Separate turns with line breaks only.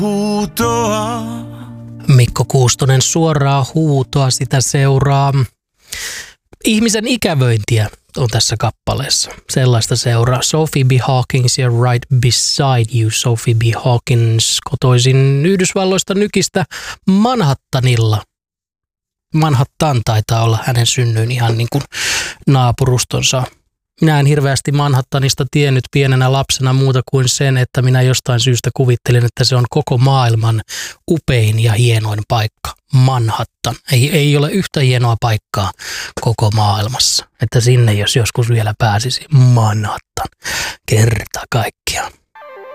huutoa.
Mikko Kuustonen suoraa huutoa, sitä seuraa ihmisen ikävöintiä on tässä kappaleessa. Sellaista seuraa Sophie B. Hawkins ja Right Beside You. Sophie B. Hawkins kotoisin Yhdysvalloista Nykistä Manhattanilla. Manhattan taitaa olla hänen synnyin ihan niin kuin naapurustonsa. Minä en hirveästi Manhattanista tiennyt pienenä lapsena muuta kuin sen, että minä jostain syystä kuvittelin, että se on koko maailman upein ja hienoin paikka. Manhattan. Ei ole yhtä hienoa paikkaa koko maailmassa. Että sinne jos joskus vielä pääsisi. Manhattan. Kerta kaikkiaan.